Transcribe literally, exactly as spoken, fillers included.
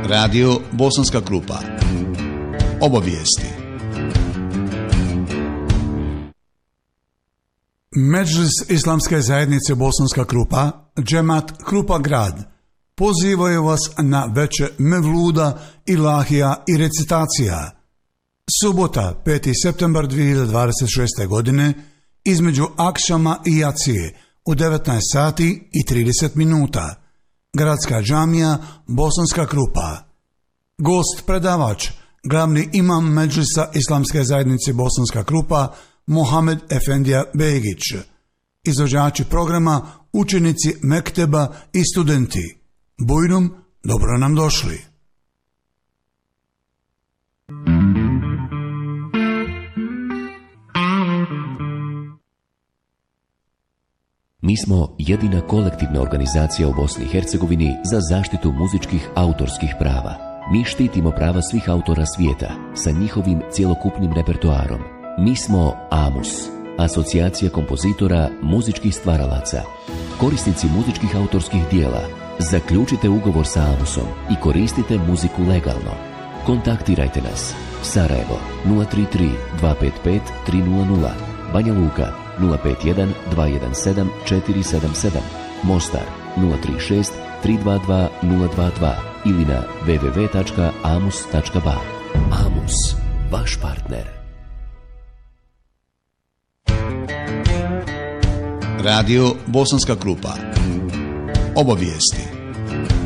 Radio Bosanska Krupa. Obavijesti. Medžlis Islamske zajednice Bosanska Krupa, džemat Krupa grad, pozivaju vas na veče mevluda, ilahija i recitacija. Subota, peti septembar dvije hiljade dvadeset šeste. godine, između akšama i jacije u devetnaest sati i trideset minuta. Gradska džamija Bosanska Krupa. Gost predavač, glavni imam Medžlisa Islamske zajednice Bosanska Krupa, Mohamed Efendija Begić. Izvođači programa, učenici mekteba i studenti. Bujrum, dobro nam došli. Mi smo jedina kolektivna organizacija u Bosni i Hercegovini za zaštitu muzičkih autorskih prava. Mi štitimo prava svih autora svijeta sa njihovim cjelokupnim repertoarom. Mi smo AMUS, Asocijacija kompozitora muzičkih stvaralaca. Korisnici muzičkih autorskih dijela, zaključite ugovor sa AMUSom i koristite muziku legalno. Kontaktirajte nas. Sarajevo nula tri tri dva pet pet tri nula nula, Banja Luka nula pet jedan dva jedan sedam četiri sedam sedam, Mostar nula tri šest tri dva dva nula dva dva ili na w w w tačka amus tačka ba. AMUS, vaš partner. Radio Bosanska Krupa. Obavijesti.